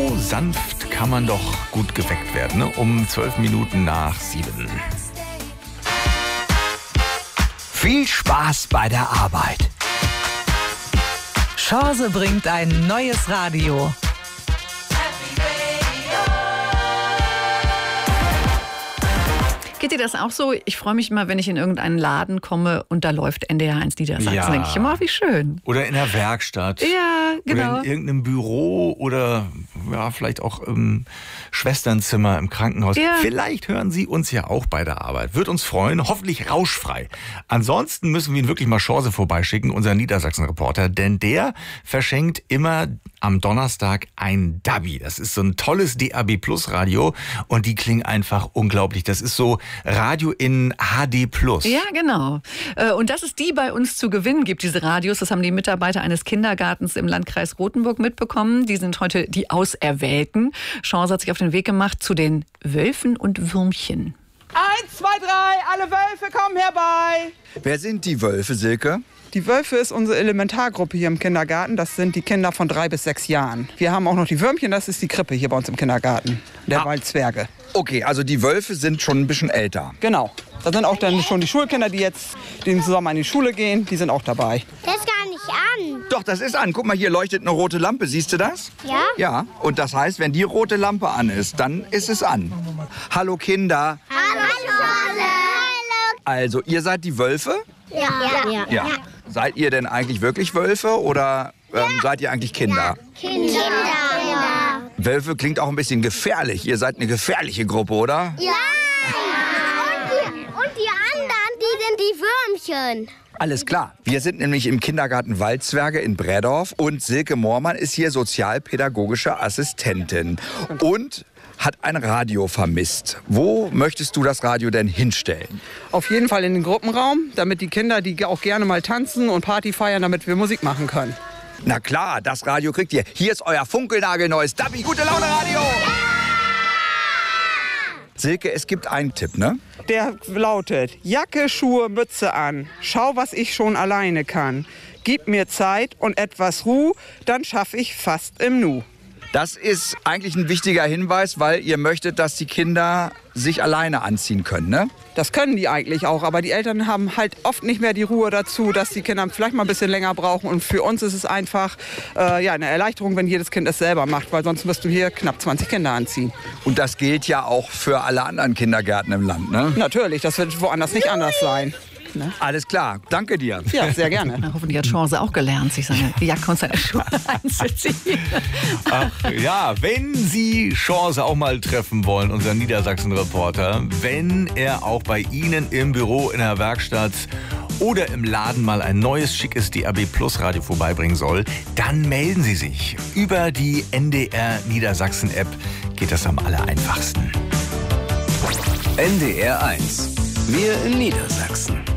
so sanft kann man doch gut geweckt werden, ne? Um 12 Minuten nach 7. Viel Spaß bei der Arbeit. Chance bringt ein neues Radio. Geht dir das auch so? Ich freue mich immer, wenn ich in irgendeinen Laden komme und da läuft NDR 1 Niedersachsen. Ja. Denke ich immer, wie schön. Oder in der Werkstatt. Ja, genau. Oder in irgendeinem Büro oder ja, vielleicht auch im Schwesternzimmer im Krankenhaus. Ja. Vielleicht hören Sie uns ja auch bei der Arbeit. Wird uns freuen, hoffentlich rauschfrei. Ansonsten müssen wir Ihnen wirklich mal Chance vorbeischicken, unser Niedersachsen-Reporter, denn der verschenkt immer am Donnerstag ein Dabi. Das ist so ein tolles DAB-Plus-Radio und die klingen einfach unglaublich. Das ist so Radio in HD+. Ja, genau. Und dass es die bei uns zu gewinnen gibt, diese Radios, das haben die Mitarbeiter eines Kindergartens im Landkreis Rothenburg mitbekommen. Die sind heute die Auserwählten. Chance hat sich auf den Weg gemacht zu den Wölfen und Würmchen. 1, 2, 3, alle Wölfe kommen herbei. Wer sind die Wölfe, Silke? Die Wölfe ist unsere Elementargruppe hier im Kindergarten. Das sind die Kinder von 3 bis 6 Jahren. Wir haben auch noch die Würmchen, das ist die Krippe hier bei uns im Kindergarten. Der Waldzwerge. Okay, also die Wölfe sind schon ein bisschen älter. Genau. Da sind auch dann schon die Schulkinder, die jetzt den Sommer in die Schule gehen. Die sind auch dabei. Das ist gar nicht an. Doch, das ist an. Guck mal, hier leuchtet eine rote Lampe. Siehst du das? Ja? Ja, und das heißt, wenn die rote Lampe an ist, dann ist es an. Hallo Kinder. Hallo. Also, ihr seid die Wölfe? Ja. Ja. Seid ihr denn eigentlich wirklich Wölfe oder seid ihr eigentlich Kinder? Kinder. Wölfe klingt auch ein bisschen gefährlich. Ihr seid eine gefährliche Gruppe, oder? Ja. Und die anderen, die sind die Würmchen. Alles klar. Wir sind nämlich im Kindergarten Waldzwerge in Breddorf und Silke Moormann ist hier sozialpädagogische Assistentin und hat ein Radio vermisst. Wo möchtest du das Radio denn hinstellen? Auf jeden Fall in den Gruppenraum, damit die Kinder, die auch gerne mal tanzen und Party feiern, damit wir Musik machen können. Na klar, das Radio kriegt ihr. Hier ist euer funkelnagelneues Dabi Gute Laune Radio. Silke, es gibt einen Tipp, ne? Der lautet: Jacke, Schuhe, Mütze an. Schau, was ich schon alleine kann. Gib mir Zeit und etwas Ruhe, dann schaff ich fast im Nu. Das ist eigentlich ein wichtiger Hinweis, weil ihr möchtet, dass die Kinder sich alleine anziehen können, ne? Das können die eigentlich auch, aber die Eltern haben halt oft nicht mehr die Ruhe dazu, dass die Kinder vielleicht mal ein bisschen länger brauchen. Und für uns ist es einfach eine Erleichterung, wenn jedes Kind es selber macht, weil sonst wirst du hier knapp 20 Kinder anziehen. Und das gilt ja auch für alle anderen Kindergärten im Land, ne? Natürlich, das wird woanders nicht anders sein. Ne? Alles klar, danke dir. Ja, sehr gerne. Na, hoffentlich hat Chance auch gelernt, sich seine Jacke und seine Schuhe einzuziehen. Ach ja, wenn Sie Chance auch mal treffen wollen, unser Niedersachsen-Reporter, wenn er auch bei Ihnen im Büro, in der Werkstatt oder im Laden mal ein neues, schickes DAB-Plus-Radio vorbeibringen soll, dann melden Sie sich. Über die NDR Niedersachsen-App geht das am aller einfachsten. NDR 1. Wir in Niedersachsen.